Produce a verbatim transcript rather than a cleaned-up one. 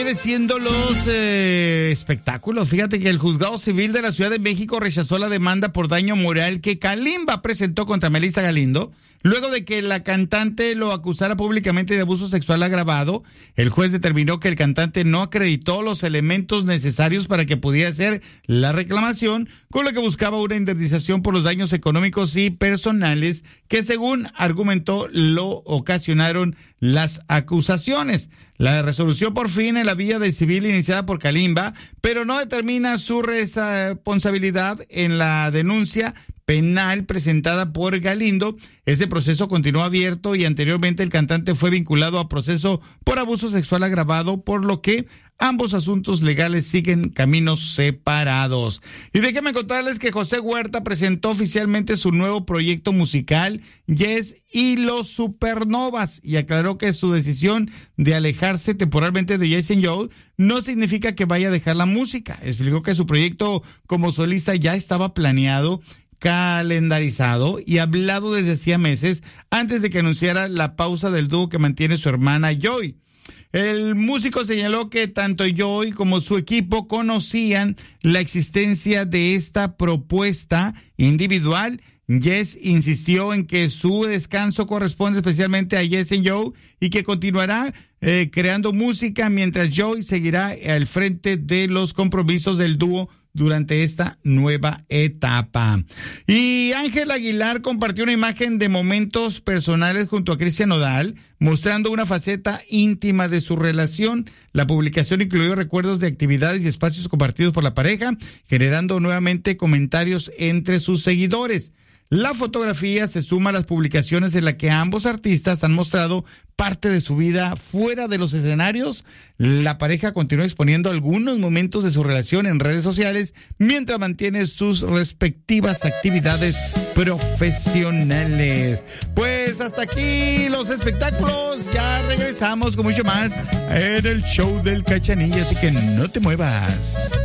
Siendo los eh, espectáculos, fíjate que el juzgado civil de la Ciudad de México rechazó la demanda por daño moral que Kalimba presentó contra Melissa Galindo, luego de que la cantante lo acusara públicamente de abuso sexual agravado. El juez determinó que el cantante no acreditó los elementos necesarios para que pudiera hacer la reclamación, con lo que buscaba una indemnización por los daños económicos y personales que, según argumentó, lo ocasionaron las acusaciones. La resolución por fin en la vía de civil iniciada por Kalimba, pero no determina su responsabilidad en la denuncia penal presentada por Galindo. Ese proceso continuó abierto y anteriormente el cantante fue vinculado a proceso por abuso sexual agravado, por lo que ambos asuntos legales siguen caminos separados. Y déjenme contarles que José Huerta presentó oficialmente su nuevo proyecto musical, Yes y los Supernovas, y aclaró que su decisión de alejarse temporalmente de Yes and Joe no significa que vaya a dejar la música. Explicó que su proyecto como solista ya estaba planeado, calendarizado y hablado desde hacía meses antes de que anunciara la pausa del dúo que mantiene su hermana Joy. El músico señaló que tanto Joy como su equipo conocían la existencia de esta propuesta individual. Yes insistió en que su descanso corresponde especialmente a Yes and Joe y que continuará eh, creando música mientras Joy seguirá al frente de los compromisos del dúo durante esta nueva etapa. Y Ángel Aguilar compartió una imagen de momentos personales junto a Cristian Nodal, mostrando una faceta íntima de su relación. La publicación incluyó recuerdos de actividades y espacios compartidos por la pareja, generando nuevamente comentarios entre sus seguidores. La fotografía se suma a las publicaciones en las que ambos artistas han mostrado parte de su vida fuera de los escenarios. La pareja continúa exponiendo algunos momentos de su relación en redes sociales mientras mantiene sus respectivas actividades profesionales. Pues hasta aquí los espectáculos. Ya regresamos con mucho más en el show del Cachanilla, así que no te muevas.